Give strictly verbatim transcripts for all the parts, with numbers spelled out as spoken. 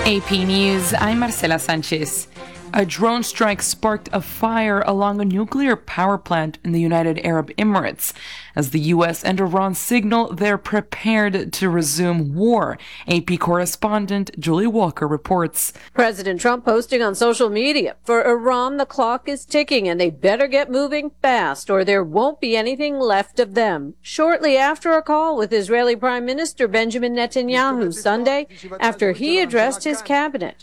A P News, I'm Marcela Sanchez. A drone strike sparked a fire along a nuclear power plant in the United Arab Emirates as the U S and Iran signal they're prepared to resume war. A P correspondent Julie Walker reports. President Trump posting on social media, for Iran, the clock is ticking and they better get moving fast or there won't be anything left of them. Shortly after a call with Israeli Prime Minister Benjamin Netanyahu Sunday, after he addressed his cabinet.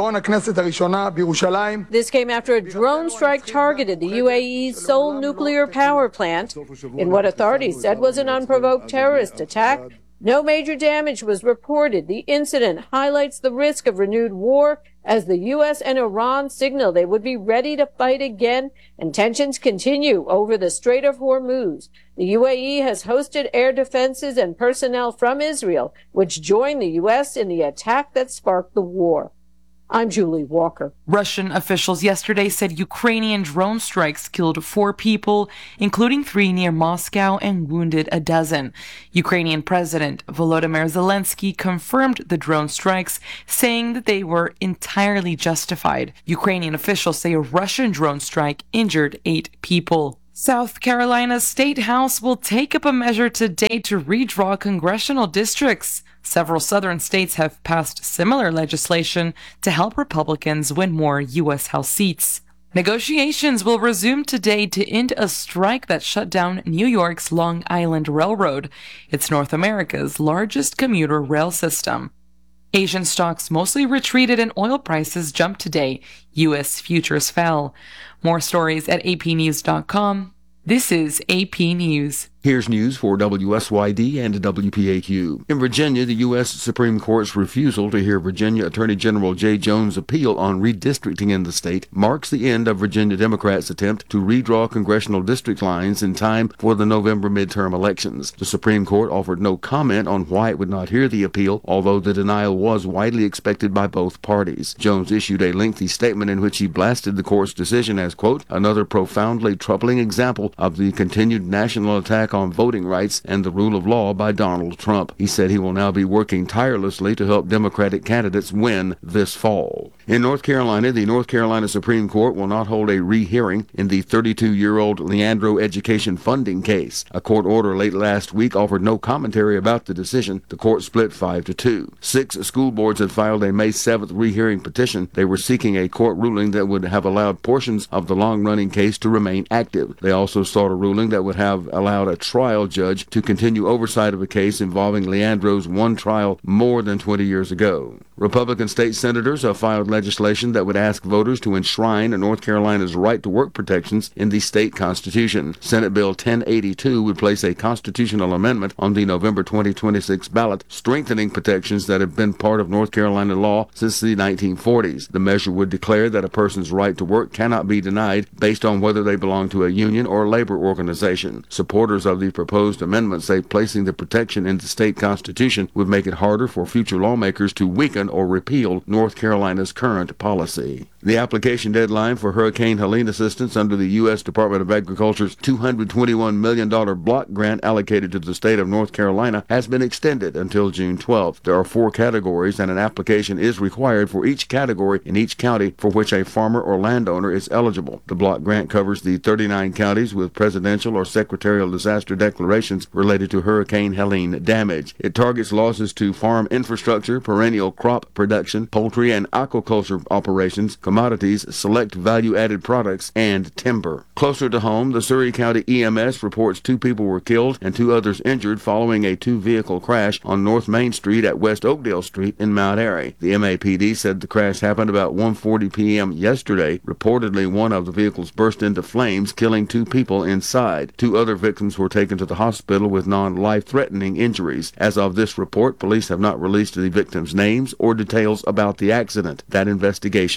This came after a drone strike targeted the U A E's Seoul nuclear power plant in what authorities said was an unprovoked terrorist attack. No major damage was reported. The incident highlights the risk of renewed war as the U S and Iran signal they would be ready to fight again, and tensions continue over the Strait of Hormuz. The U A E has hosted air defenses and personnel from Israel, which joined the U S in the attack that sparked the war. I'm Julie Walker. Russian officials yesterday said Ukrainian drone strikes killed four people, including three near Moscow, and wounded a dozen. Ukrainian President Volodymyr Zelensky confirmed the drone strikes, saying that they were entirely justified. Ukrainian officials say a Russian drone strike injured eight people. South Carolina's State House will take up a measure today to redraw congressional districts. Several southern states have passed similar legislation to help Republicans win more U S House seats. Negotiations will resume today to end a strike that shut down New York's Long Island Railroad. It's North America's largest commuter rail system. Asian stocks mostly retreated and oil prices jumped today. U S futures fell. More stories at A P news dot com. This is A P News. Here's news for W S Y D and W P A Q. In Virginia, the U S Supreme Court's refusal to hear Virginia Attorney General Jay Jones' appeal on redistricting in the state marks the end of Virginia Democrats' attempt to redraw congressional district lines in time for the November midterm elections. The Supreme Court offered no comment on why it would not hear the appeal, although the denial was widely expected by both parties. Jones issued a lengthy statement in which he blasted the court's decision as, quote, another profoundly troubling example of the continued national attack on voting rights and the rule of law by Donald Trump. He said he will now be working tirelessly to help Democratic candidates win this fall. In North Carolina, the North Carolina Supreme Court will not hold a rehearing in the thirty-two-year-old Leandro education funding case. A court order late last week offered no commentary about the decision. The court split five to two. Six school boards had filed a May seventh rehearing petition. They were seeking a court ruling that would have allowed portions of the long-running case to remain active. They also sought a ruling that would have allowed a trial judge to continue oversight of a case involving Leandro's one trial more than twenty years ago. Republican state senators have filed legislation that would ask voters to enshrine North Carolina's right to work protections in the state constitution. Senate Bill ten eighty-two would place a constitutional amendment on the November twenty twenty-six ballot, strengthening protections that have been part of North Carolina law since the nineteen forties. The measure would declare that a person's right to work cannot be denied based on whether they belong to a union or labor organization. Supporters of the proposed amendment say placing the protection in the state constitution would make it harder for future lawmakers to weaken or repeal North Carolina's current policy. The application deadline for Hurricane Helene assistance under the U S Department of Agriculture's two hundred twenty-one million dollars block grant allocated to the state of North Carolina has been extended until June twelfth. There are four categories, and an application is required for each category in each county for which a farmer or landowner is eligible. The block grant covers the thirty-nine counties with presidential or secretarial disaster declarations related to Hurricane Helene damage. It targets losses to farm infrastructure, perennial crop production, poultry and aquaculture operations, commodities, select value-added products, and timber. Closer to home, the Surrey County E M S reports two people were killed and two others injured following a two-vehicle crash on North Main Street at West Oakdale Street in Mount Airy. The M A P D said the crash happened about one forty p.m. yesterday. Reportedly, one of the vehicles burst into flames, killing two people inside. Two other victims were taken to the hospital with non-life-threatening injuries. As of this report, police have not released the victims' names or details about the accident. That investigation continues.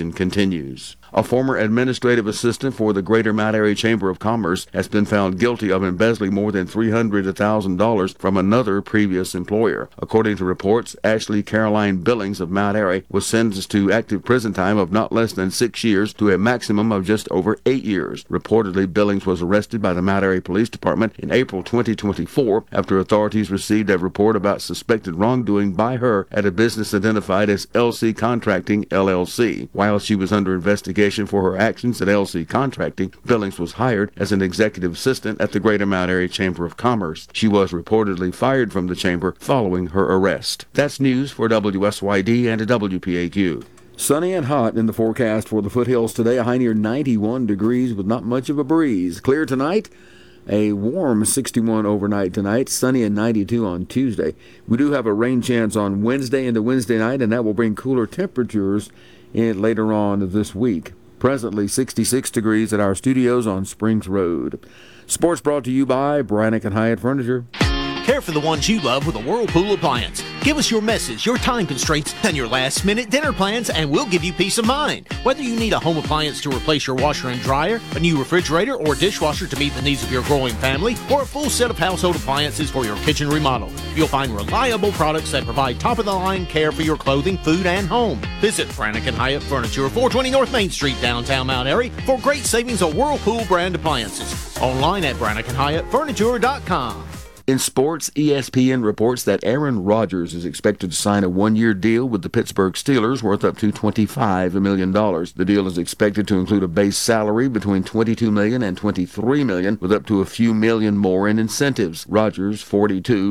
continues. A former administrative assistant for the Greater Mount Airy Chamber of Commerce has been found guilty of embezzling more than three hundred thousand dollars from another previous employer. According to reports, Ashley Caroline Billings of Mount Airy was sentenced to active prison time of not less than six years to a maximum of just over eight years. Reportedly, Billings was arrested by the Mount Airy Police Department in April twenty twenty-four after authorities received a report about suspected wrongdoing by her at a business identified as L C Contracting, L L C. While she was under investigation for her actions at L C Contracting, Billings was hired as an executive assistant at the Greater Mount Airy Chamber of Commerce. She was reportedly fired from the chamber following her arrest. That's news for W S Y D and W P A Q. Sunny and hot in the forecast for the foothills today, a high near ninety-one degrees with not much of a breeze. Clear tonight, a warm sixty-one overnight tonight, sunny and ninety-two on Tuesday. We do have a rain chance on Wednesday into Wednesday night, and that will bring cooler temperatures in later on this week. Presently sixty-six degrees at our studios on Springs Road. Sports brought to you by Brannick and Hyatt Furniture. Care for the ones you love with a Whirlpool appliance. Give us your messes, your time constraints, and your last-minute dinner plans, and we'll give you peace of mind. Whether you need a home appliance to replace your washer and dryer, a new refrigerator or dishwasher to meet the needs of your growing family, or a full set of household appliances for your kitchen remodel, you'll find reliable products that provide top-of-the-line care for your clothing, food, and home. Visit Brannick and Hyatt Furniture, four twenty North Main Street, downtown Mount Airy, for great savings on Whirlpool brand appliances. Online at Brannick and Hyatt Furniture dot com. In sports, E S P N reports that Aaron Rodgers is expected to sign a one-year deal with the Pittsburgh Steelers worth up to twenty-five million dollars. The deal is expected to include a base salary between twenty-two million dollars and twenty-three million dollars, with up to a few million more in incentives. Rodgers, forty-two,